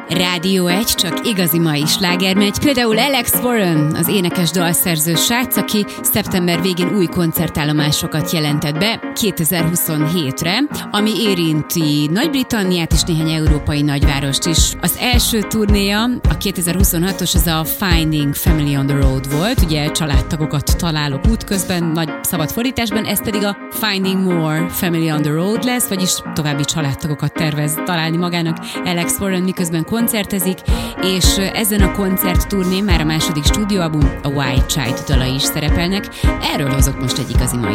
Rádió 1, csak igazi mai slágermegy. Például Alex Warren, az énekes dalszerző srác, aki szeptember végén új koncertállomásokat jelentett be 2027-re, ami érinti Nagy-Britanniát és néhány európai nagyvárost is. Az első turnéja, a 2026-os, az a Finding Family on the Road volt, ugye családtagokat találok útközben, nagy szabad fordításban, ez pedig a Finding More Family on the Road lesz, vagyis további családtagokat tervez találni magának Alex Warren, miközben koncertezik, és ezen a koncertturnén már a második stúdióalbum, a White Child dalai is szerepelnek. Erről hozok most egy igazi mai